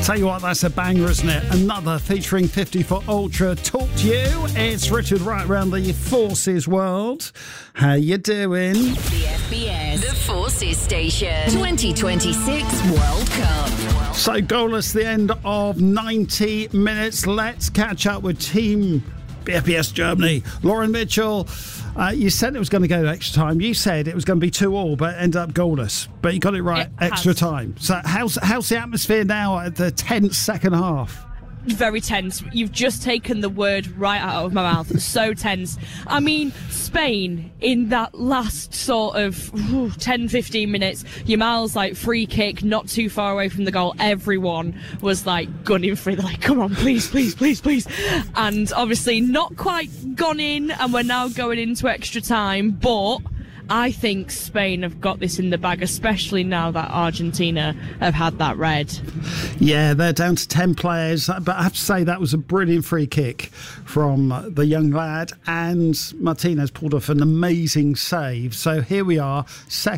Tell you what, that's a banger, isn't it? Another featuring 54 Ultra. Talk to you. It's Richard right around the Forces world. How you doing? The FBS, the Forces Station, 2026 World Cup. So goalless, the end of 90 minutes. Let's catch up with Team FBS Germany. Lauren Mitchell, you said it was going to go to extra time. You said it was going to be 2-2, but it ended up goalless. But you got it right, extra time. So how's the atmosphere now at the tense second half? Very tense. You've just taken the word right out of my mouth. So tense. I mean, Spain, in that last sort of 10-15 minutes, Yamal's like free kick, not too far away from the goal. Everyone was like gunning for it. They're like, come on, please, please, please, please. And obviously not quite gone in, and we're now going into extra time, but I think Spain have got this in the bag, especially now that Argentina have had that red. Yeah, they're down to 10 players, but I have to say that was a brilliant free kick from the young lad, and Martinez pulled off an amazing save. So here we are,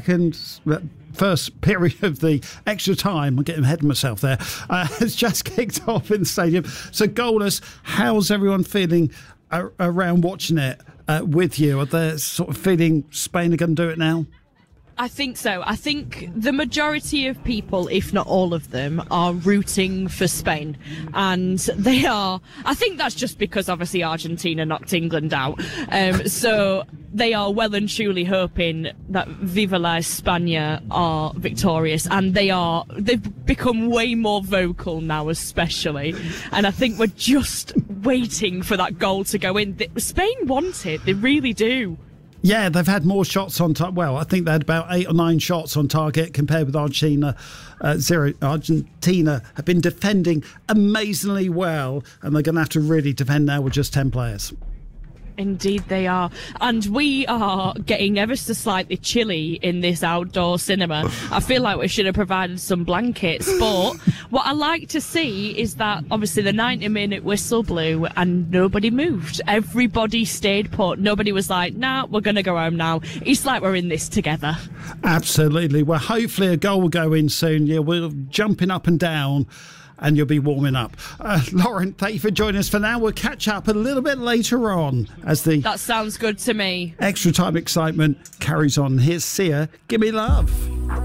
first period of the extra time. I'm getting ahead of myself there. It's just kicked off in the stadium. So goalless, how's everyone feeling around watching it with you? Are they sort of feeling Spain are going to do it now? I think so. I think the majority of people, if not all of them, are rooting for Spain. And they are, I think that's just because obviously Argentina knocked England out. So they are well and truly hoping that Viva la España are victorious. And they've become way more vocal now, especially. And I think we're just waiting for that goal to go in. Spain want it. They really do. Yeah, they've had more shots on target. Well, I think they had about 8 or 9 shots on target compared with Argentina. 0. Argentina have been defending amazingly well, and they're going to have to really defend now with just 10 players. Indeed they are. And we are getting ever so slightly chilly in this outdoor cinema. I feel like we should have provided some blankets. But what I like to see is that obviously the 90-minute whistle blew and nobody moved. Everybody stayed put. Nobody was like, nah, we're going to go home now. It's like we're in this together. Absolutely. Well, hopefully a goal will go in soon. Yeah, we're jumping up and down, and you'll be warming up. Lauren, thank you for joining us for now. We'll catch up a little bit later on as the That sounds good to me. extra time excitement carries on. Here's Sia, Give Me Love.